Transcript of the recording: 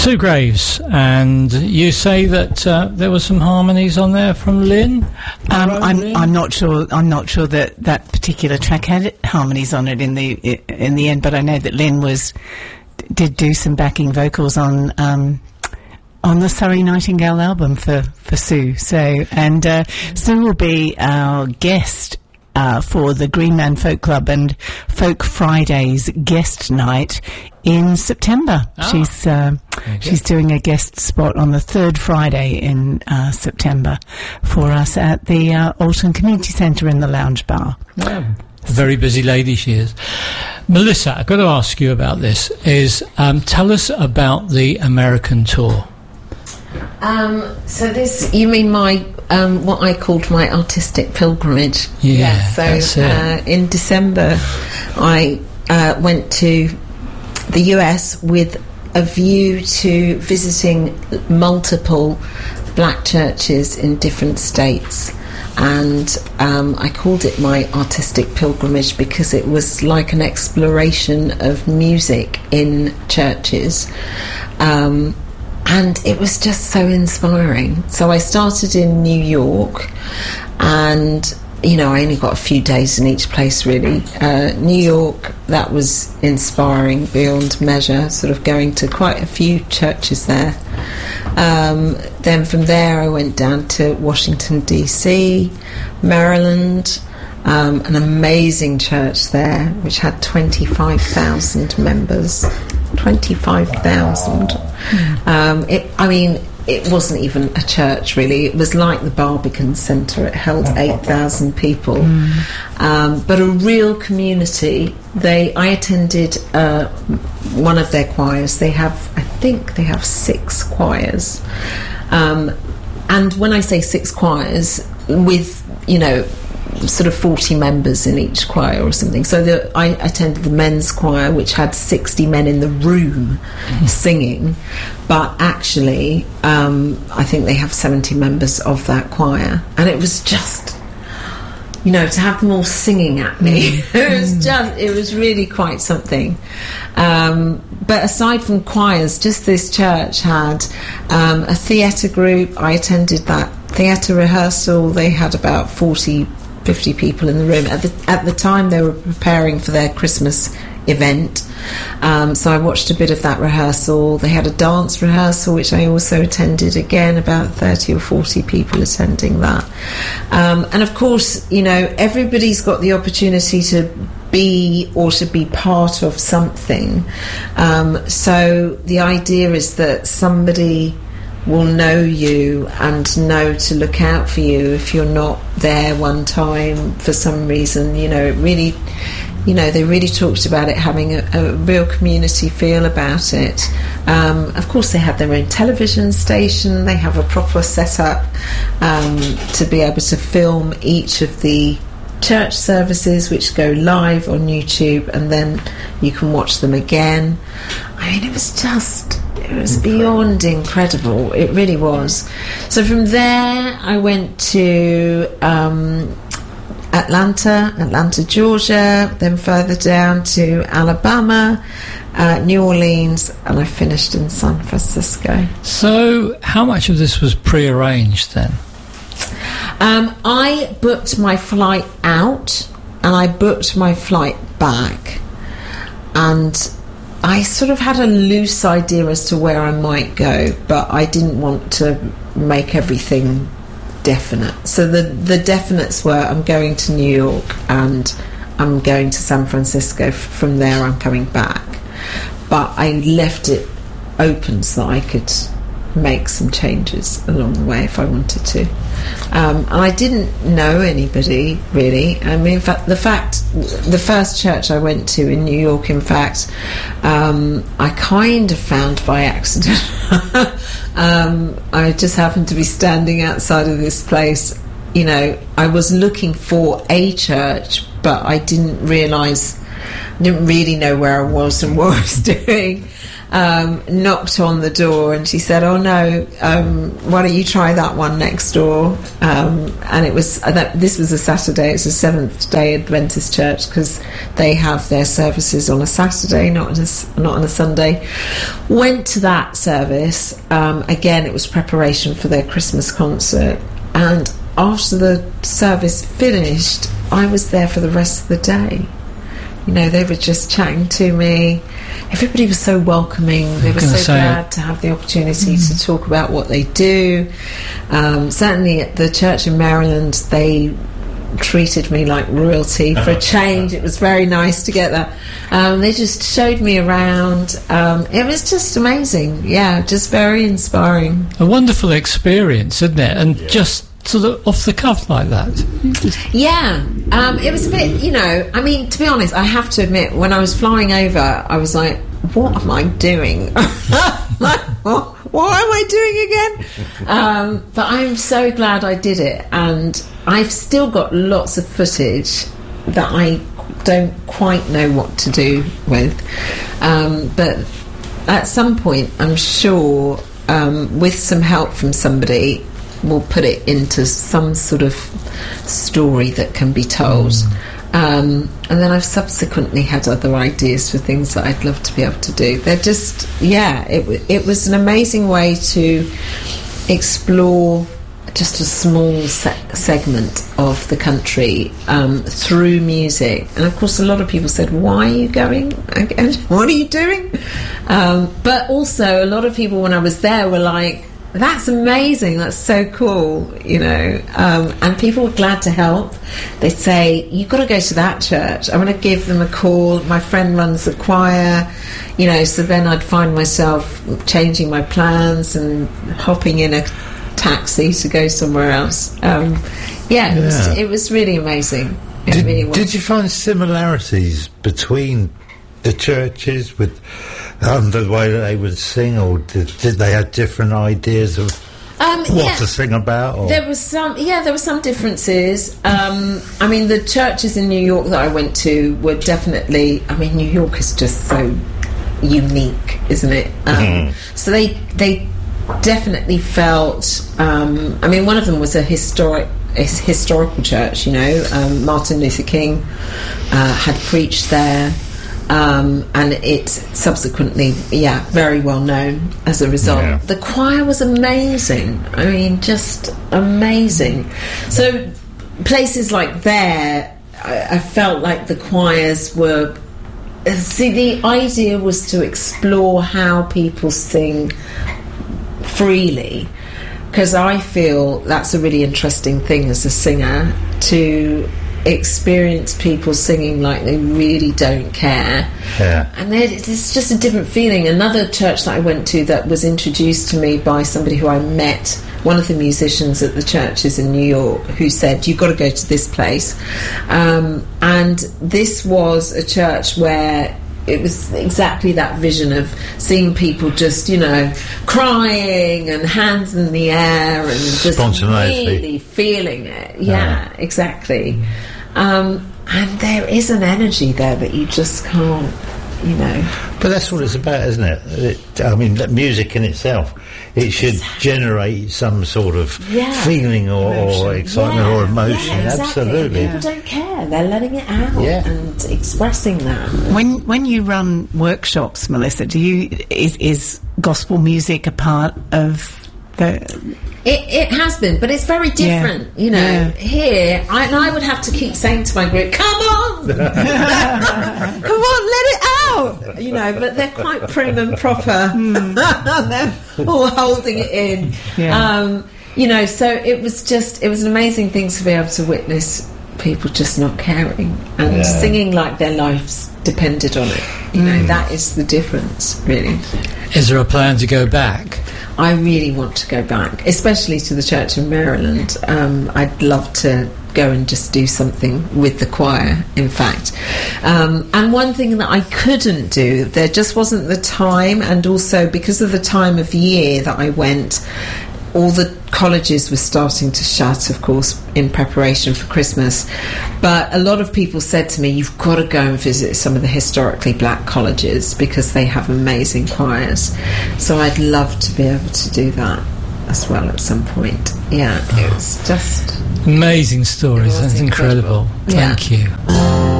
Sue Graves, and you say that there were some harmonies on there from Lynn. I'm not sure. I'm not sure that particular track had harmonies on it in the end, but I know that Lynn did do some backing vocals on the Surrey Nightingale album for Sue. So Sue will be our guest for the Green Man Folk Club and Folk Fridays guest night in September. She's doing a guest spot on the third Friday in September for us at the Alton Community Centre in the Lounge Bar. Yeah. Very busy lady she is. Melissa, I've got to ask you about this. Tell us about the American tour. So this, you mean my what I called my artistic pilgrimage? Yeah. So in December, I went to the US with a view to visiting multiple black churches in different states. And I called it my artistic pilgrimage because it was like an exploration of music in churches. And it was just so inspiring. So I started in New York, and I only got a few days in each place really. New York, that was inspiring beyond measure, sort of going to quite a few churches there. Then from there I went down to Washington DC, Maryland, an amazing church there which had 25,000 members. 25,000. It wasn't even a church really. It was like the Barbican Centre. It held 8,000 people, but a real community. I attended one of their choirs. I think they have 6 choirs, and when I say 6 choirs, with sort of 40 members in each choir or something. So I attended the men's choir, which had 60 men in the room singing, but actually I think they have 70 members of that choir, and it was just to have them all singing at me. It was really quite something. But aside from choirs, just this church had a theatre group. I attended that theatre rehearsal. They had about 50 people in the room. At the time they were preparing for their Christmas event, so I watched a bit of that rehearsal. They had a dance rehearsal which I also attended, again about 30 or 40 people attending that, and of course everybody's got the opportunity to be part of something, so the idea is that somebody will know you and know to look out for you if you're not there one time for some reason. It really, they really talked about it having a real community feel about it. Of course, they have their own television station. They have a proper setup to be able to film each of the church services, which go live on YouTube, and then you can watch them again. It was beyond incredible. It really was. So from there I went to Atlanta, Georgia, then further down to Alabama, New Orleans, and I finished in San Francisco. So how much of this was pre-arranged then? I booked my flight out and I booked my flight back, and I sort of had a loose idea as to where I might go, but I didn't want to make everything definite. So the definites were, I'm going to New York and I'm going to San Francisco. From there I'm coming back. But I left it open so that I could make some changes along the way if I wanted to. And I didn't know anybody really. In fact, the first church I went to in New York, in fact, I kind of found by accident. I just happened to be standing outside of this place. I was looking for a church, but I didn't realise I didn't really know where I was and what I was doing. Knocked on the door, and she said, "Oh no, why don't you try that one next door?" And it was this was a Saturday. It's a Seventh-day Adventist church, because they have their services on a Saturday, not on a Sunday. Went to that service. Again, it was preparation for their Christmas concert, and after the service finished, I was there for the rest of the day. You know, they were just chatting to me. Everybody was so welcoming. They were so glad to have the opportunity to talk about what they do. Certainly at the church in Maryland, they treated me like royalty for a change. It was very nice to get that. They just showed me around. It was just amazing. Yeah, just very inspiring. A wonderful experience, isn't it? And just sort of off the cuff like that. Yeah, it was a bit, you know, I mean, to be honest, I have to admit, when I was flying over, I was like, what am I doing? Like, what am I doing again? But I'm so glad I did it, and I've still got lots of footage that I don't quite know what to do with. But at some point, I'm sure, with some help from somebody, we'll put it into some sort of story that can be told. And then I've subsequently had other ideas for things that I'd love to be able to do. They're just, it was an amazing way to explore just a small segment of the country through music. And of course, a lot of people said, why are you going again? What are you doing? But also, a lot of people, when I was there, were like, that's amazing, that's so cool, you know, and people were glad to help. They say, you've got to go to that church. I'm going to give them a call. My friend runs the choir, you know, so then I'd find myself changing my plans and hopping in a taxi to go somewhere else. It was really amazing. Did you find similarities between the churches with the way that they would sing, or did they have different ideas of what to sing about? Or? There was some differences. I mean, the churches in New York that I went to were definitely, I mean, New York is just so unique, isn't it? So they definitely felt, I mean, one of them was a historical church, you know. Martin Luther King had preached there. And it subsequently, very well known as a result. Yeah. The choir was amazing. I mean, just amazing. So places like there, I felt like the choirs were... See, the idea was to explore how people sing freely, because I feel that's a really interesting thing as a singer, to experience people singing like they really don't care. And it's just a different feeling. Another church that I went to that was introduced to me by somebody who I met, one of the musicians at the churches in New York, who said, you've got to go to this place. And this was a church where it was exactly that vision of seeing people just, you know, crying and hands in the air and just really feeling it. Yeah, exactly. And there is an energy there that you just can't, you know. But that's what it's about, isn't it? I mean, music in itself, it should generate some sort of feeling or excitement or emotion. Yeah, exactly. Absolutely. People don't care. They're letting it out and expressing that. When you run workshops, Melissa, is gospel music a part of the... It has been, but it's very different, you know. Here, I would have to keep saying to my group, come on! Come on, let it out! You know, but they're quite prim and proper. They're all holding it in. You know, so it was an amazing thing to be able to witness people just not caring and singing like their lives depended on it. You know, that is the difference, really. Is there a plan to go back? I really want to go back, especially to the church in Maryland. I'd love to go and just do something with the choir, in fact. And one thing that I couldn't do, there just wasn't the time, and also because of the time of year that I went, all the colleges were starting to shut, of course, in preparation for Christmas. But a lot of people said to me, you've got to go and visit some of the historically black colleges because they have amazing choirs. So I'd love to be able to do that as well at some point. Yeah, it was just... Amazing stories. That's incredible. Thank you.